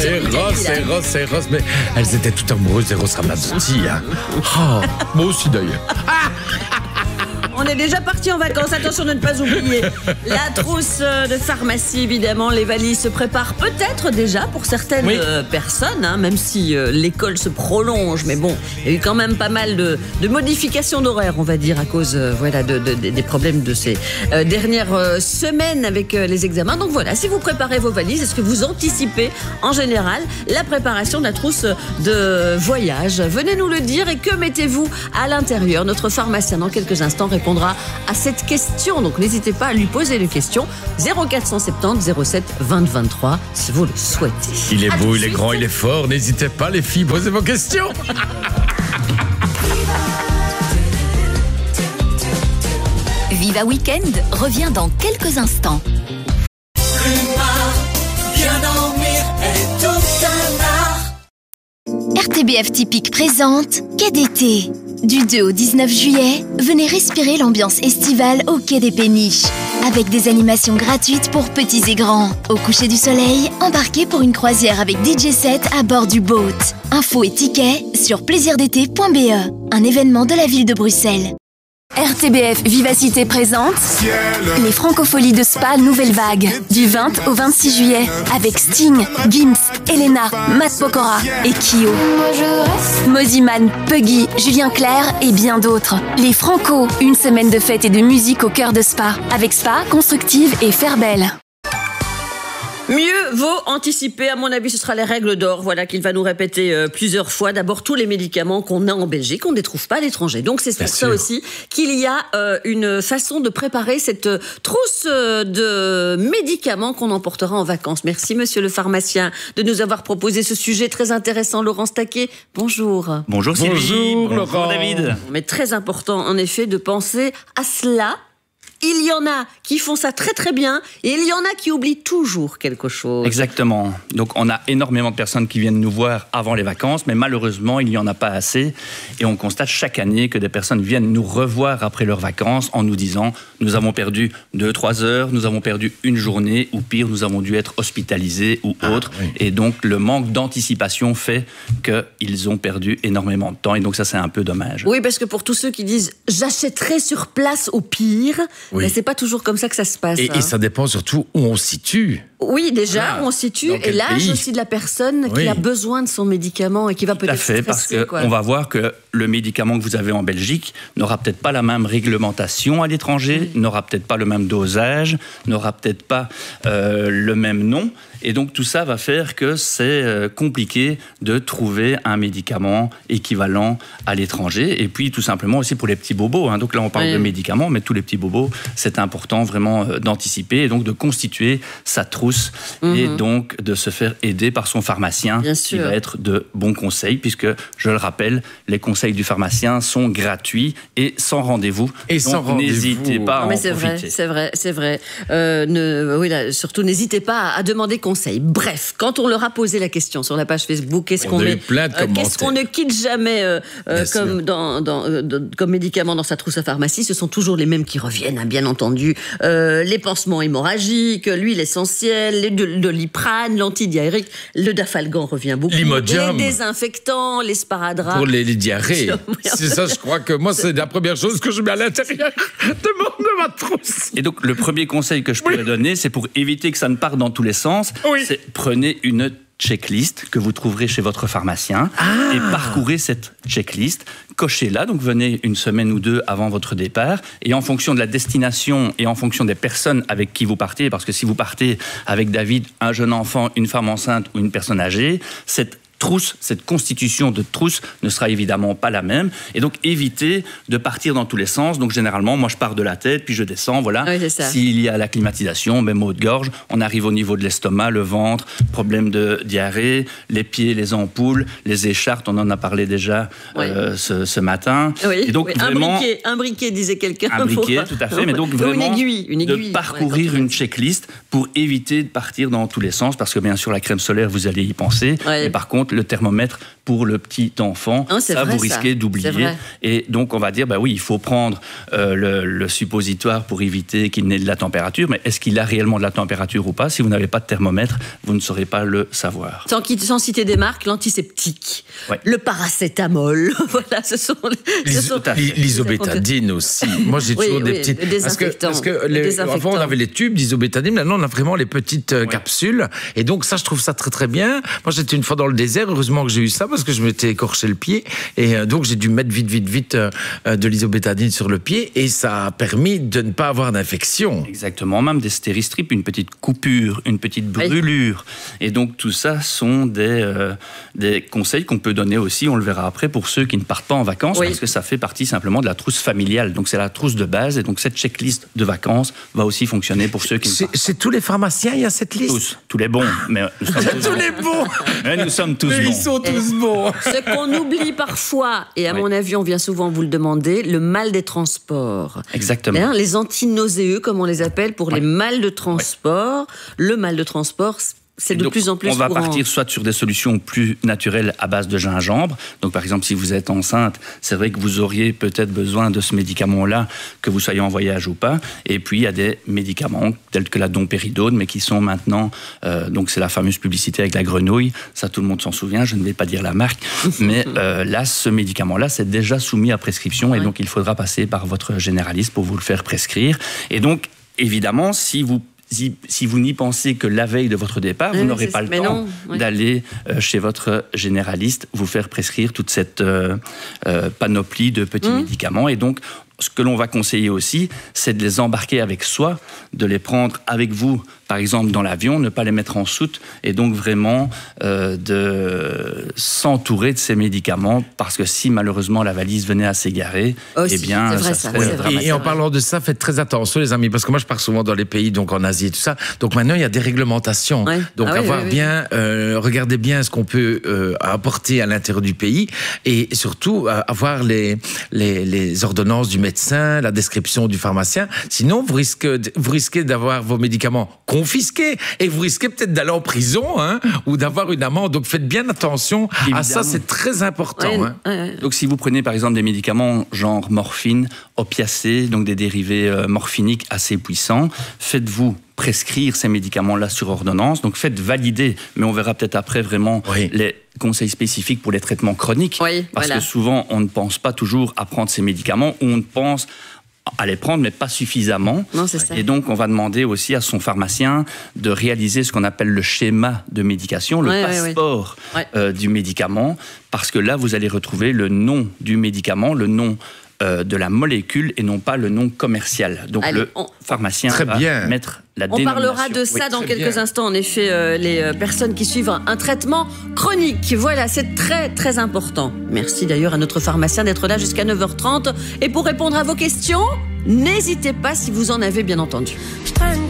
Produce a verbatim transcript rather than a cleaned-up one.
Et Ross, et Ross, et Ross, mais elles étaient toutes amoureuses des Ross Ramazzotti. Hein. Oh, moi aussi d'ailleurs. On est déjà parti en vacances, attention de ne pas oublier la trousse de pharmacie, évidemment. Les valises se préparent peut-être déjà pour certaines oui. euh, personnes, hein, même si euh, l'école se prolonge. Mais bon, il y a eu quand même pas mal de, de modifications d'horaire, on va dire, à cause euh, voilà, de, de, de, des problèmes de ces euh, dernières euh, semaines avec euh, les examens. Donc voilà, si vous préparez vos valises, est-ce que vous anticipez en général la préparation de la trousse de voyage? Venez nous le dire. Et que mettez-vous à l'intérieur? Notre pharmacien, dans quelques instants, répondra à cette question. Donc n'hésitez pas à lui poser des questions. zéro quatre cent soixante-dix zéro sept vingt vingt-trois si vous le souhaitez. Il est à beau, il est grand, il est fort. N'hésitez pas les filles, posez vos questions. Viva Weekend revient dans quelques instants. Bien dormir est tout un art. R T B F Typique présente Quai d'été. Du deux au dix-neuf juillet, venez respirer l'ambiance estivale au Quai des Péniches. Avec des animations gratuites pour petits et grands. Au coucher du soleil, embarquez pour une croisière avec D J set à bord du boat. Infos et tickets sur plaisir d'été point b e, un événement de la ville de Bruxelles. R T B F Vivacité présente les Francopholies de Spa Nouvelle Vague du vingt au vingt-six juillet avec Sting, Gims, Elena, Matt Pokora et Kyo. Moziman, Puggy, Julien Clerc et bien d'autres. Les Franco, une semaine de fête et de musique au cœur de Spa avec Spa, Constructive et Fairbelle. Mieux vaut anticiper, à mon avis, ce sera les règles d'or, voilà, qu'il va nous répéter euh, plusieurs fois. D'abord, tous les médicaments qu'on a en Belgique, on ne les trouve pas à l'étranger. Donc, c'est pour ça aussi qu'il y a euh, une façon de préparer cette euh, trousse euh, de médicaments qu'on emportera en vacances. Merci, monsieur le pharmacien, de nous avoir proposé ce sujet très intéressant. Laurence Taquet, bonjour. Bonjour Sylvie. Bonjour, bonjour Laurent. David. Mais très important, en effet, de penser à cela. Il y en a qui font ça très très bien et il y en a qui oublient toujours quelque chose. Exactement. Donc on a énormément de personnes qui viennent nous voir avant les vacances, mais malheureusement il n'y en a pas assez. Et on constate chaque année que des personnes viennent nous revoir après leurs vacances en nous disant « Nous avons perdu deux trois heures, nous avons perdu une journée, ou pire, nous avons dû être hospitalisés ou ah, autre. Oui. » Et donc le manque d'anticipation fait qu'ils ont perdu énormément de temps. Et donc ça c'est un peu dommage. Oui, parce que pour tous ceux qui disent « J'achèterai sur place au pire », oui. Mais c'est pas toujours comme ça que ça se passe. Et, hein. et ça dépend surtout où on se situe. Oui, déjà, où on se situe, et l'âge aussi de la personne oui. qui a besoin de son médicament et qui va peut-être stresser. Tout à fait, parce qu'on va voir que le médicament que vous avez en Belgique n'aura peut-être pas la même réglementation à l'étranger, oui. n'aura peut-être pas le même dosage, n'aura peut-être pas euh, le même nom. Et donc tout ça va faire que c'est euh, compliqué de trouver un médicament équivalent à l'étranger. Et puis tout simplement aussi pour les petits bobos. Hein. Donc là on parle oui. de médicaments, mais tous les petits bobos, c'est important vraiment euh, d'anticiper et donc de constituer sa trousse mmh. et donc de se faire aider par son pharmacien Bien qui sûr. va être de bons conseils, puisque je le rappelle, les conseils du pharmacien sont gratuits et sans rendez-vous. Et donc, sans rendez-vous. N'hésitez pas à mais en c'est profiter. Vrai, c'est vrai, c'est vrai. Euh, ne, oui, là, surtout n'hésitez pas à, à demander conseil. Bref, quand on leur a posé la question sur la page Facebook, qu'est-ce qu'on met, plein de euh, qu'est-ce qu'on ne quitte jamais euh, euh, comme, dans, dans, euh, de, comme médicament dans sa trousse à pharmacie, ce sont toujours les mêmes qui reviennent, hein, bien entendu. Euh, les pansements hémorragiques, l'huile essentielle, les de, de l'iprane, l'antidiarrhéique, le dafalgan revient beaucoup. L'imodium. Les désinfectants, les sparadrap. Pour les, les diarrhées. C'est ça, je crois que moi, c'est la première chose que je mets à l'intérieur de, mon, de ma trousse. Et donc, le premier conseil que je pourrais oui. donner, c'est pour éviter que ça ne parte dans tous les sens, oui. c'est prenez une checklist que vous trouverez chez votre pharmacien ah. et parcourez cette checklist, cochez-la, donc venez une semaine ou deux avant votre départ et en fonction de la destination et en fonction des personnes avec qui vous partez, parce que si vous partez avec David, un jeune enfant, une femme enceinte ou une personne âgée, cette trousse, cette constitution de trousse ne sera évidemment pas la même. Et donc, évitez de partir dans tous les sens. Donc, généralement, moi, je pars de la tête, puis je descends, voilà. Oui, c'est ça. S'il y a la climatisation, ben, maux de gorge, on arrive au niveau de l'estomac, le ventre, problème de diarrhée, les pieds, les ampoules, les écharpes, on en a parlé déjà oui. euh, ce, ce matin. Oui, et donc, oui. vraiment, un briquet, un briquet, disait quelqu'un. Un briquet, pour... tout à fait. Mais donc, vraiment, une aiguille, une aiguille. de parcourir ouais, une checklist pour éviter de partir dans tous les sens, parce que, bien sûr, la crème solaire, vous allez y penser. Ouais. Mais par contre, le thermomètre pour le petit enfant, oh, ça vrai, vous risquez d'oublier. Et donc on va dire, bah oui, il faut prendre euh, le, le suppositoire pour éviter qu'il n'ait de la température, mais est-ce qu'il a réellement de la température ou pas? Si vous n'avez pas de thermomètre, vous ne saurez pas le savoir. Sans, sans citer des marques, l'antiseptique, ouais. le paracétamol, voilà, ce sont... L'isobétadine aussi. Moi, j'ai toujours oui, des oui, petites... Parce que, parce que les... avant, on avait les tubes d'isobétadine, maintenant, on a vraiment les petites euh, ouais. capsules. Et donc, ça, je trouve ça très, très bien. Moi, j'étais une fois dans le désert, heureusement que j'ai eu ça, parce que je m'étais écorché le pied. Et euh, donc, j'ai dû mettre vite, vite, vite euh, de l'isobétadine sur le pied. Et ça a permis de ne pas avoir d'infection. Exactement. Même des stéristrips, une petite coupure, une petite brûlure. Oui. Et donc, tout ça sont des, euh, des conseils qu'on peut donner aussi, on le verra après, pour ceux qui ne partent pas en vacances, oui. parce que ça fait partie simplement de la trousse familiale. Donc, c'est la trousse de base. Et donc, cette checklist de vacances va aussi fonctionner pour ceux qui ne partent pas. C'est tous les pharmaciens, il y a cette liste? Tous. Tous les bons. Mais nous sommes tous, tous les bons. Mais nous sommes tous mais bons. Ils sont tous bons. Ce qu'on oublie parfois, et à oui. mon avis, on vient souvent vous le demander, le mal des transports. Exactement. Hein, les antinauséeux, comme on les appelle, pour oui. les mal de transport. Oui. Le mal de transport, c'est de donc, plus en plus on va courant. partir soit sur des solutions plus naturelles à base de gingembre. Donc, par exemple, si vous êtes enceinte, c'est vrai que vous auriez peut-être besoin de ce médicament-là, que vous soyez en voyage ou pas. Et puis, il y a des médicaments tels que la domperidone, mais qui sont maintenant... Euh, donc, c'est la fameuse publicité avec la grenouille. Ça, tout le monde s'en souvient. Je ne vais pas dire la marque. mais euh, là, ce médicament-là, c'est déjà soumis à prescription. Ouais. Et donc, il faudra passer par votre généraliste pour vous le faire prescrire. Et donc, évidemment, si vous Si vous n'y pensez que la veille de votre départ, oui, vous n'aurez pas le temps non, oui. d'aller euh, chez votre généraliste vous faire prescrire toute cette euh, euh, panoplie de petits mmh. médicaments. Et donc, ce que l'on va conseiller aussi, c'est de les embarquer avec soi, de les prendre avec vous, par exemple dans l'avion, ne pas les mettre en soute, et donc vraiment euh, de s'entourer de ces médicaments, parce que si malheureusement la valise venait à s'égarer, aussi, eh bien, vrai, ça ça, serait dramatique. Et, et en parlant de ça, faites très attention les amis, parce que moi je pars souvent dans les pays, donc en Asie et tout ça, donc maintenant il y a des réglementations, ouais. donc ah, avoir oui, oui, bien, oui. Euh, regardez bien ce qu'on peut euh, apporter à l'intérieur du pays, et surtout euh, avoir les, les, les ordonnances du médecin, la description du pharmacien, sinon vous risquez, vous risquez d'avoir vos médicaments confisqués et vous risquez peut-être d'aller en prison hein, ou d'avoir une amende. Donc faites bien attention Évidemment. à ça, c'est très important. Ouais, hein. ouais. Donc si vous prenez par exemple des médicaments genre morphine, opiacés, donc des dérivés euh, morphiniques assez puissants, faites-vous prescrire ces médicaments-là sur ordonnance, donc faites valider, mais on verra peut-être après vraiment oui. les conseils spécifiques pour les traitements chroniques, oui, parce voilà. que souvent on ne pense pas toujours à prendre ces médicaments, ou on pense à les prendre, mais pas suffisamment. Non, c'est ça. Et donc, on va demander aussi à son pharmacien de réaliser ce qu'on appelle le schéma de médication, le ouais, passeport ouais, ouais. Euh, du médicament, parce que là, vous allez retrouver le nom du médicament, le nom euh, de la molécule et non pas le nom commercial. Donc, Allez, le on... pharmacien Très va bien. mettre la On dénomination. parlera de ça oui, dans quelques bien. instants. En effet, euh, les euh, personnes qui suivent un, un traitement chronique. Voilà, c'est très, très important. Merci d'ailleurs à notre pharmacien d'être là jusqu'à neuf heures trente. Et pour répondre à vos questions, n'hésitez pas si vous en avez bien entendu.